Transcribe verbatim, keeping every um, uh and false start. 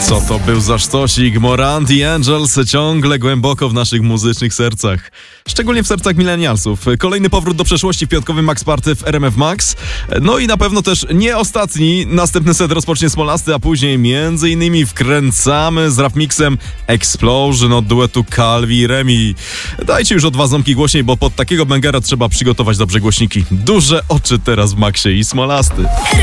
Co to był za sztosik? Moran The Angels ciągle głęboko w naszych muzycznych sercach. Szczególnie w sercach milenialsów. Kolejny powrót do przeszłości w piątkowym Max Party w R M F Max. No i na pewno też nie ostatni. Następny set rozpocznie Smolasty, a później między innymi wkręcamy z rap mixem Explosion od duetu Calvi i Remi. Dajcie już o dwa ząbki głośniej, bo pod takiego bangera trzeba przygotować dobrze głośniki. Duże oczy teraz w Maxie i Smolasty.